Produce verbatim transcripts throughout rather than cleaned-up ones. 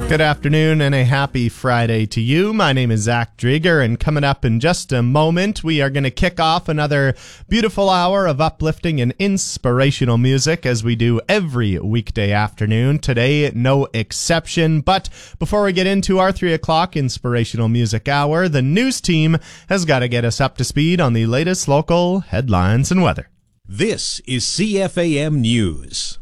Good afternoon and a happy Friday to you. My name is Zach Drieger, and coming up in just a moment, we are going to kick off another beautiful hour of uplifting and inspirational music as we do every weekday afternoon. Today, no exception. But before we get into our three o'clock inspirational music hour, the news team has got to get us up to speed on the latest local headlines and weather. This is C F A M News.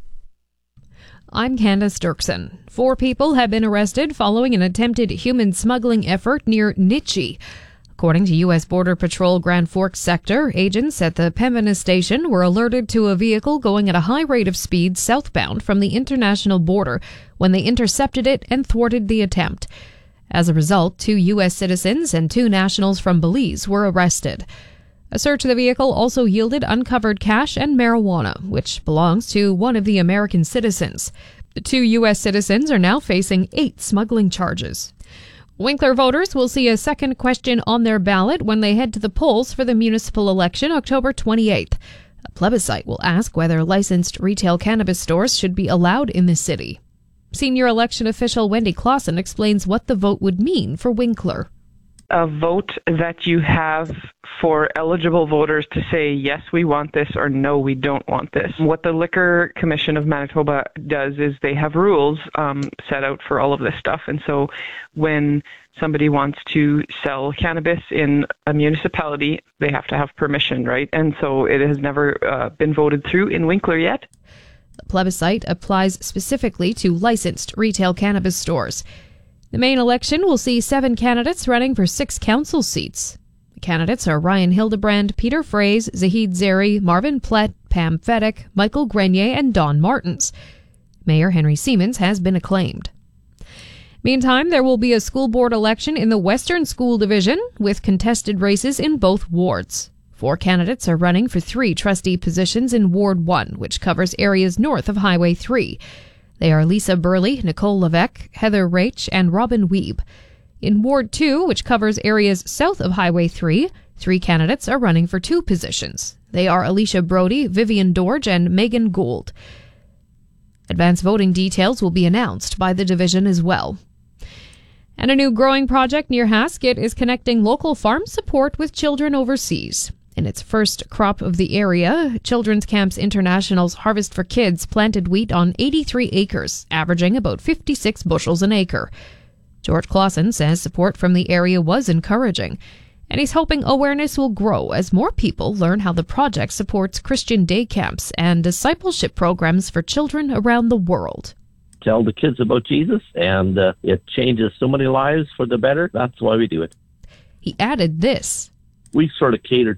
I'm Candace Dirksen. Four people have been arrested following an attempted human smuggling effort near Nitchie. According to U S Border Patrol Grand Forks sector, agents at the Pembina station were alerted to a vehicle going at a high rate of speed southbound from the international border when they intercepted it and thwarted the attempt. As a result, two U S citizens and two nationals from Belize were arrested. A search of the vehicle also yielded uncovered cash and marijuana, which belongs to one of the American citizens. The two U S citizens are now facing eight smuggling charges. Winkler voters will see a second question on their ballot when they head to the polls for the municipal election October twenty-eighth. A plebiscite will ask whether licensed retail cannabis stores should be allowed in the city. Senior election official Wendy Clausen explains what the vote would mean for Winkler. A vote that you have for eligible voters to say, yes, we want this, or no, we don't want this. What the Liquor Commission of Manitoba does is they have rules um, set out for all of this stuff. And so when somebody wants to sell cannabis in a municipality, they have to have permission, right? And so it has never uh, been voted through in Winkler yet. The plebiscite applies specifically to licensed retail cannabis stores. The main election will see seven candidates running for six council seats. The candidates are Ryan Hildebrand, Peter Fraze, Zahid Zeri, Marvin Plett, Pam Fedek, Michael Grenier, and Don Martins. Mayor Henry Siemens has been acclaimed. Meantime, there will be a school board election in the Western School Division with contested races in both wards. Four candidates are running for three trustee positions in Ward one, which covers areas north of Highway three. They are Lisa Burley, Nicole Levesque, Heather Raich, and Robin Weeb. In Ward two, which covers areas south of Highway three, three candidates are running for two positions. They are Alicia Brody, Vivian Dorge, and Megan Gould. Advance voting details will be announced by the division as well. And a new growing project near Haskett is connecting local farm support with children overseas. In its first crop of the area, Children's Camps International's Harvest for Kids planted wheat on eighty-three acres, averaging about fifty-six bushels an acre. George Clausen says support from the area was encouraging, and he's hoping awareness will grow as more people learn how the project supports Christian day camps and discipleship programs for children around the world. Tell the kids about Jesus, and uh, it changes so many lives for the better. That's why we do it. He added this. We sort of cater